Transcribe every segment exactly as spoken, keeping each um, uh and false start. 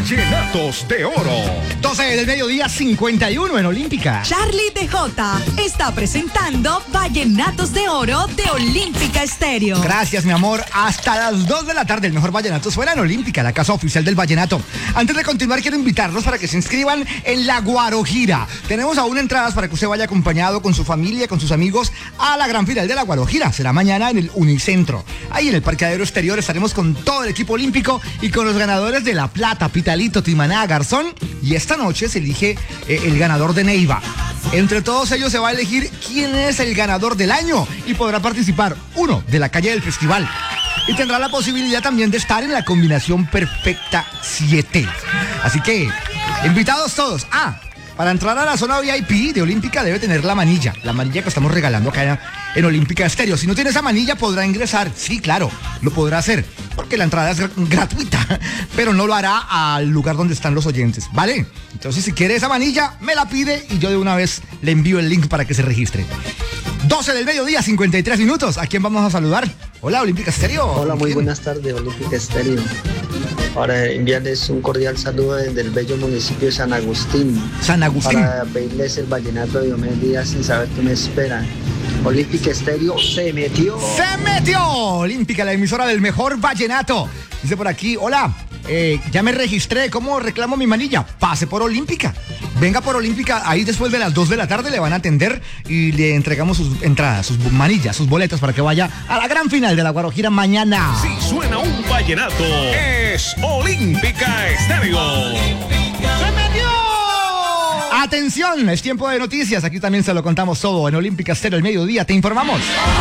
Vallenatos de Oro. doce del mediodía, cincuenta y uno en Olímpica. Charlie D J está presentando Vallenatos de Oro de Olímpica Estéreo. Gracias, mi amor. Hasta las dos de la tarde, el mejor vallenato suena en Olímpica, la casa oficial del vallenato. Antes de continuar, quiero invitarlos para que se inscriban en la Guarojira. Tenemos aún entradas para que usted vaya acompañado con su familia, con sus amigos, a la gran final de la Guarojira. Será mañana en el Unicentro. Ahí en el parqueadero exterior estaremos con todo el equipo olímpico y con los ganadores de La Plata, Pitalito, Timaná, Garzón. Y esta noche se elige eh, el ganador de Neiva. Entre todos ellos se va a elegir quién es el ganador del año y podrá participar uno de la calle del festival. Y tendrá la posibilidad también de estar en la combinación perfecta siete. Así que, invitados todos. Ah, para entrar a la zona V I P de Olímpica debe tener la manilla. La manilla que estamos regalando acá en Olímpica Estéreo. Si no tiene esa manilla podrá ingresar. Sí, claro, lo podrá hacer. Porque la entrada es gr- gratuita. Pero no lo hará al lugar donde están los oyentes, ¿vale? Entonces si quiere esa manilla, me la pide y yo de una vez le envío el link para que se registre. doce del mediodía, cincuenta y tres minutos. ¿A quién vamos a saludar? Hola, Olímpica Estéreo. Hola, muy buenas tardes, Olímpica Estéreo. Para enviarles un cordial saludo desde el bello municipio de San Agustín. San Agustín. Para pedirles el vallenato de Diomedes Díaz sin saber qué me esperan. Olímpica Estéreo se metió. ¡Se metió! Olímpica, la emisora del mejor vallenato. Dice por aquí, hola, eh, ya me registré, ¿cómo reclamo mi manilla? Pase por Olímpica. Venga por Olímpica, ahí después de las dos de la tarde le van a atender y le entregamos sus entradas, sus manillas, sus boletas para que vaya a la gran final de la Guarojira mañana. Si suena un vallenato, es Olímpica Estéreo. ¡Se metió! Atención, es tiempo de noticias. Aquí también se lo contamos todo en Olímpica Estéreo el mediodía. Te informamos.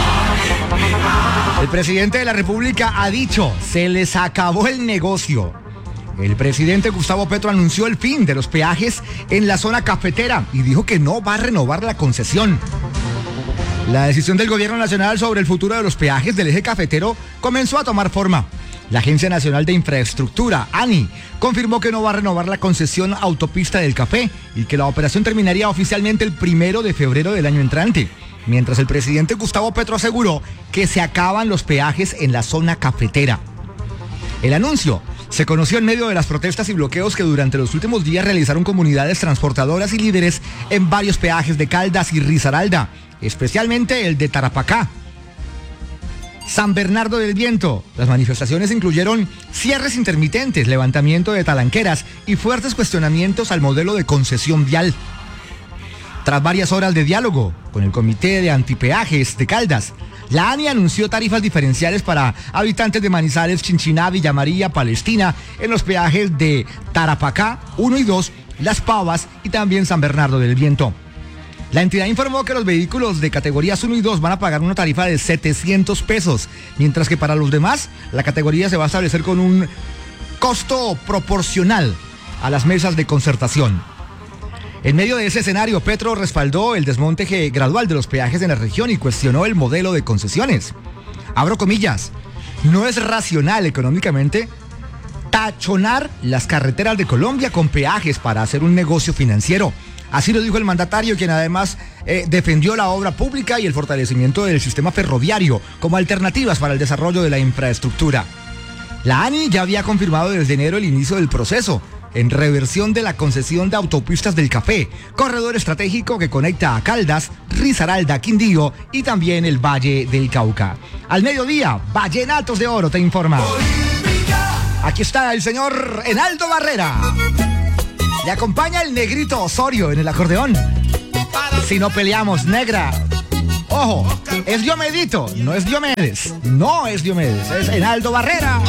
El presidente de la República ha dicho, se les acabó el negocio. El presidente Gustavo Petro anunció el fin de los peajes en la zona cafetera y dijo que no va a renovar la concesión. La decisión del gobierno nacional sobre el futuro de los peajes del eje cafetero comenzó a tomar forma. La Agencia Nacional de Infraestructura, ANI, confirmó que no va a renovar la concesión Autopista del Café y que la operación terminaría oficialmente el primero de febrero del año entrante. Mientras el presidente Gustavo Petro aseguró que se acaban los peajes en la zona cafetera. El anuncio se conoció en medio de las protestas y bloqueos que durante los últimos días realizaron comunidades transportadoras y líderes en varios peajes de Caldas y Risaralda, especialmente el de Tarapacá. San Bernardo del Viento. Las manifestaciones incluyeron cierres intermitentes, levantamiento de talanqueras y fuertes cuestionamientos al modelo de concesión vial. Tras varias horas de diálogo con el Comité de Antipeajes de Caldas, la ANI anunció tarifas diferenciales para habitantes de Manizales, Chinchiná, Villa María, Palestina, en los peajes de Tarapacá uno y dos, Las Pavas y también San Bernardo del Viento. La entidad informó que los vehículos de categorías uno y dos van a pagar una tarifa de setecientos pesos, mientras que para los demás, la categoría se va a establecer con un costo proporcional a las mesas de concertación. En medio de ese escenario, Petro respaldó el desmonte gradual de los peajes en la región y cuestionó el modelo de concesiones. Abro comillas, no es racional económicamente tachonar las carreteras de Colombia con peajes para hacer un negocio financiero. Así lo dijo el mandatario, quien además eh, defendió la obra pública y el fortalecimiento del sistema ferroviario como alternativas para el desarrollo de la infraestructura. La ANI ya había confirmado desde enero el inicio del proceso en reversión de la concesión de autopistas del Café, corredor estratégico que conecta a Caldas, Risaralda, Quindío y también el Valle del Cauca. Al mediodía, Vallenatos de Oro te informa. Aquí está el señor Enaldo Barrera. Le acompaña el negrito Osorio en el acordeón. Si no peleamos, negra. Ojo, es Diomedito, no es Diomedes. No es Diomedes, es Enaldo Barrera.